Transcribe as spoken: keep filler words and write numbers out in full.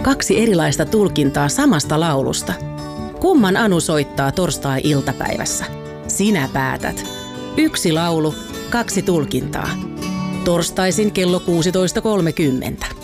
kaksi erilaista tulkintaa samasta laulusta. Kumman Anu soittaa torstai-iltapäivässä? Sinä päätät. Yksi laulu, kaksi tulkintaa. Torstaisin kello kuusitoista kolmekymmentä.